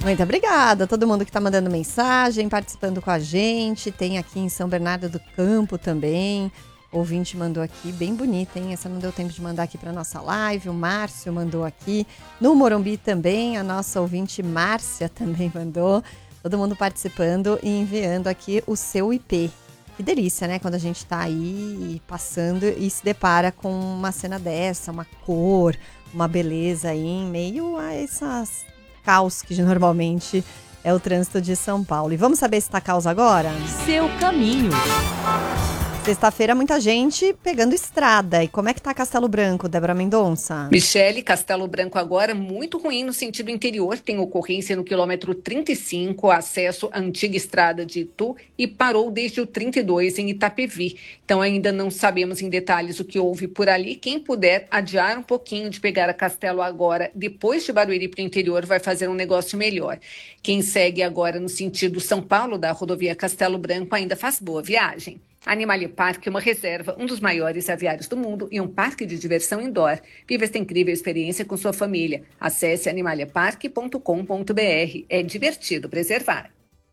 Muito obrigada a todo mundo que está mandando mensagem, participando com a gente. Tem aqui em São Bernardo do Campo também. O ouvinte mandou aqui, bem bonita, hein? Essa não deu tempo de mandar aqui para nossa live. O Márcio mandou aqui. No Morumbi também, a nossa ouvinte Márcia também mandou. Todo mundo participando e enviando aqui o seu IP. Que delícia, né? Quando a gente está aí passando e se depara com uma cena dessa, uma cor, uma beleza aí em meio a essas caos que normalmente é o trânsito de São Paulo. E vamos saber se está caos agora? Seu caminho. Sexta-feira, muita gente pegando estrada. E como é que tá Castelo Branco, Débora Mendonça? Michele, Castelo Branco agora muito ruim no sentido interior. Tem ocorrência no quilômetro 35, acesso à antiga estrada de Itu, e parou desde o 32 em Itapevi. Então ainda não sabemos em detalhes o que houve por ali. Quem puder adiar um pouquinho de pegar a Castelo agora, depois de Barueri para o interior, vai fazer um negócio melhor. Quem segue agora no sentido São Paulo, da rodovia Castelo Branco, ainda faz boa viagem. Animalia Park é uma reserva, um dos maiores aviários do mundo e um parque de diversão indoor. Viva esta incrível experiência com sua família. Acesse animaliapark.com.br. É divertido preservar.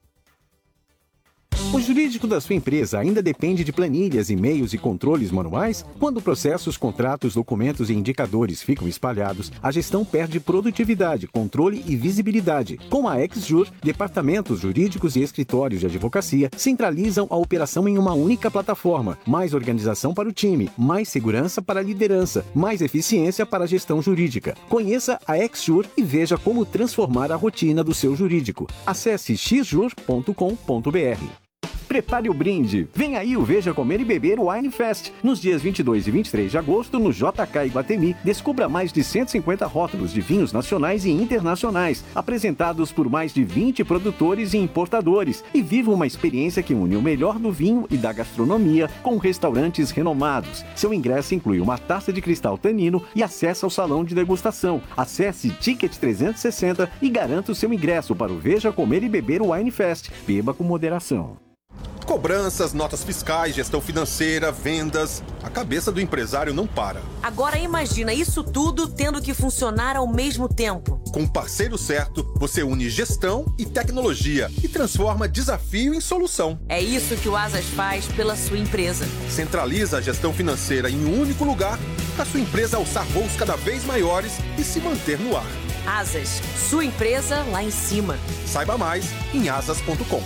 O jurídico da sua empresa ainda depende de planilhas, e-mails e controles manuais? Quando processos, contratos, documentos e indicadores ficam espalhados, a gestão perde produtividade, controle e visibilidade. Com a XJur, departamentos jurídicos e escritórios de advocacia centralizam a operação em uma única plataforma. Mais organização para o time, mais segurança para a liderança, mais eficiência para a gestão jurídica. Conheça a XJur e veja como transformar a rotina do seu jurídico. Acesse xjur.com.br. Prepare o brinde. Vem aí o Veja Comer e Beber Wine Fest. Nos dias 22 e 23 de agosto, no JK Iguatemi, descubra mais de 150 rótulos de vinhos nacionais e internacionais, apresentados por mais de 20 produtores e importadores. E viva uma experiência que une o melhor do vinho e da gastronomia com restaurantes renomados. Seu ingresso inclui uma taça de cristal tanino e acesso ao salão de degustação. Acesse Ticket 360 e garanta o seu ingresso para o Veja Comer e Beber Wine Fest. Beba com moderação. Cobranças, notas fiscais, gestão financeira, vendas. A cabeça do empresário não para. Agora imagina isso tudo tendo que funcionar ao mesmo tempo. Com o parceiro certo, você une gestão e tecnologia e transforma desafio em solução. É isso que o Asas faz pela sua empresa. Centraliza a gestão financeira em um único lugar para sua empresa alçar voos cada vez maiores e se manter no ar. Asas, sua empresa lá em cima. Saiba mais em asas.com.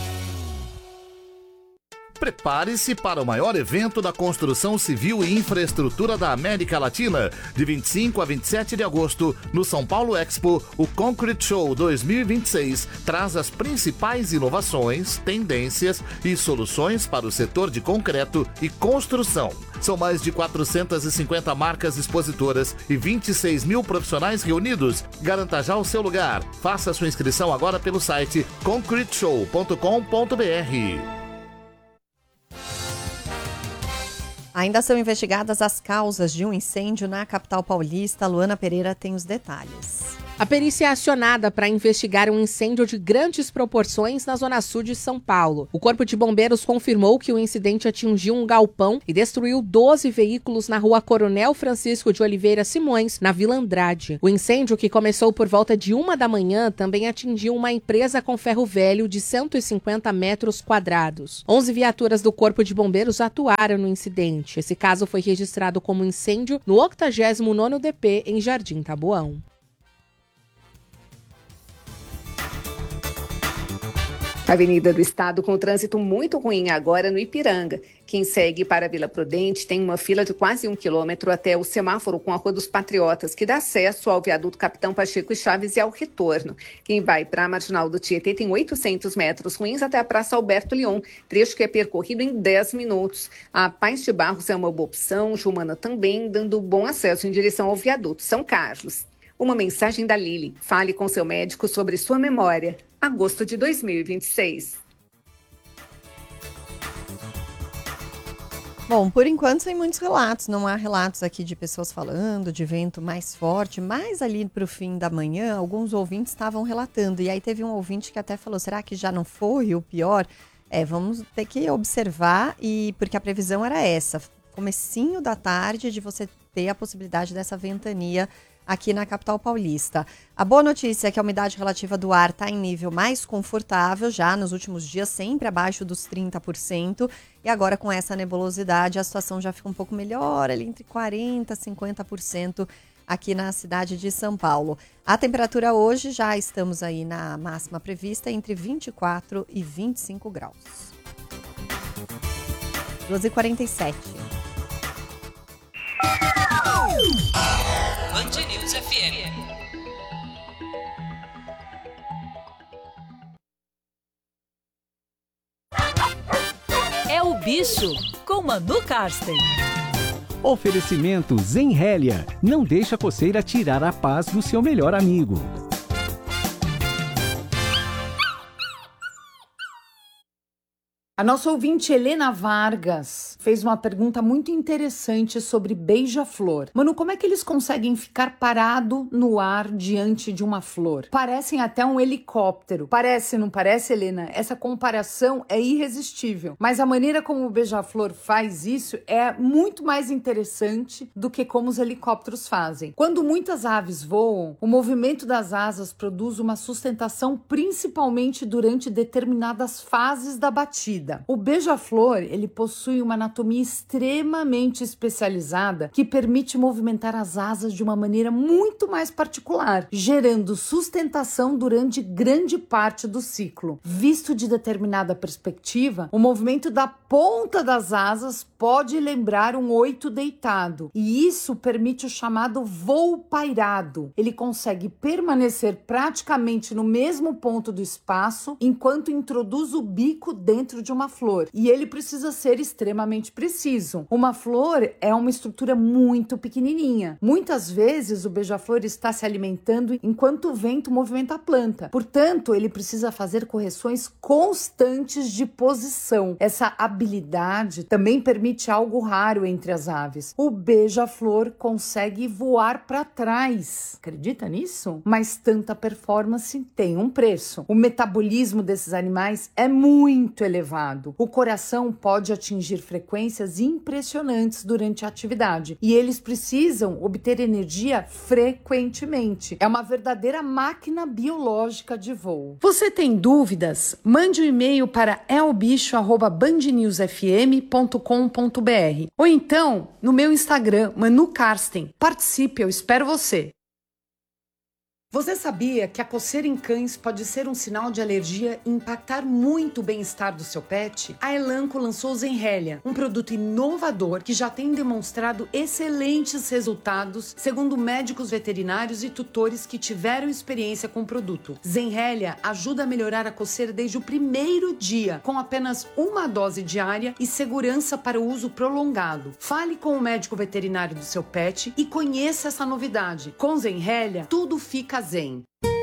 Prepare-se para o maior evento da construção civil e infraestrutura da América Latina. De 25 a 27 de agosto, no São Paulo Expo, o Concrete Show 2026 traz as principais inovações, tendências e soluções para o setor de concreto e construção. São mais de 450 marcas expositoras e 26 mil profissionais reunidos. Garanta já o seu lugar. Faça sua inscrição agora pelo site concreteshow.com.br. Ainda são investigadas as causas de um incêndio na capital paulista. Luana Pereira tem os detalhes. A perícia é acionada para investigar um incêndio de grandes proporções na zona sul de São Paulo. O Corpo de Bombeiros confirmou que o incidente atingiu um galpão e destruiu 12 veículos na rua Coronel Francisco de Oliveira Simões, na Vila Andrade. O incêndio, que começou por volta de 1 da manhã, também atingiu uma empresa com ferro velho de 150 metros quadrados. 11 viaturas do Corpo de Bombeiros atuaram no incidente. Esse caso foi registrado como incêndio no 89º DP em Jardim Taboão. Avenida do Estado com trânsito muito ruim agora no Ipiranga. Quem segue para a Vila Prudente tem uma fila de quase 1 quilômetro até o semáforo com a Rua dos Patriotas, que dá acesso ao viaduto Capitão Pacheco e Chaves e ao retorno. Quem vai para a Marginal do Tietê tem 800 metros ruins até a Praça Alberto Lyon, trecho que é percorrido em 10 minutos. A Paz de Barros é uma boa opção, Jumana também, dando bom acesso em direção ao viaduto São Carlos. Uma mensagem da Lili. Fale com seu médico sobre sua memória. Agosto de 2026. Bom, por enquanto sem muitos relatos, não há relatos aqui de pessoas falando de vento mais forte, mas ali para o fim da manhã, alguns ouvintes estavam relatando, e aí teve um ouvinte que até falou, será que já não foi o pior? Vamos ter que observar, porque a previsão era essa, comecinho da tarde de você ter a possibilidade dessa ventania aqui na capital paulista. A boa notícia é que a umidade relativa do ar está em nível mais confortável, já nos últimos dias sempre abaixo dos 30%, e agora com essa nebulosidade a situação já fica um pouco melhor, ali entre 40% e 50% aqui na cidade de São Paulo. A temperatura hoje, já estamos aí na máxima prevista, entre 24 e 25 graus. 12h47. Band News FM. É o Bicho, com Manu Karsten. Oferecimento Zenrélia. Não deixa a coceira tirar a paz do seu melhor amigo. A nossa ouvinte Helena Vargas fez uma pergunta muito interessante sobre beija-flor. Manu, como é que eles conseguem ficar parado no ar diante de uma flor? Parecem até um helicóptero. Parece, não parece, Helena? Essa comparação é irresistível. Mas a maneira como o beija-flor faz isso é muito mais interessante do que como os helicópteros fazem. Quando muitas aves voam, o movimento das asas produz uma sustentação principalmente durante determinadas fases da batida. O beija-flor, ele possui uma anatomia extremamente especializada que permite movimentar as asas de uma maneira muito mais particular, gerando sustentação durante grande parte do ciclo. Visto de determinada perspectiva, o movimento da ponta das asas pode lembrar um 8 deitado, e isso permite o chamado voo pairado. Ele consegue permanecer praticamente no mesmo ponto do espaço enquanto introduz o bico dentro de uma flor, e ele precisa ser extremamente preciso. Uma flor é uma estrutura muito pequenininha. Muitas vezes o beija-flor está se alimentando enquanto o vento movimenta a planta. Portanto, ele precisa fazer correções constantes de posição. Essa habilidade também permite algo raro entre as aves. O beija-flor consegue voar para trás. Acredita nisso? Mas tanta performance tem um preço. O metabolismo desses animais é muito elevado. O coração pode atingir frequências impressionantes durante a atividade e eles precisam obter energia frequentemente. É uma verdadeira máquina biológica de voo. Você tem dúvidas? Mande um e-mail para elbicho@bandnewsfm.com.br ou então no meu Instagram, Manu Karsten. Participe, eu espero você. Você sabia que a coceira em cães pode ser um sinal de alergia e impactar muito o bem-estar do seu pet? A Elanco lançou o Zenrélia, um produto inovador que já tem demonstrado excelentes resultados, segundo médicos veterinários e tutores que tiveram experiência com o produto. Zenrélia ajuda a melhorar a coceira desde o primeiro dia, com apenas uma dose diária e segurança para o uso prolongado. Fale com o médico veterinário do seu pet e conheça essa novidade. Com Zenrélia, tudo fica zen.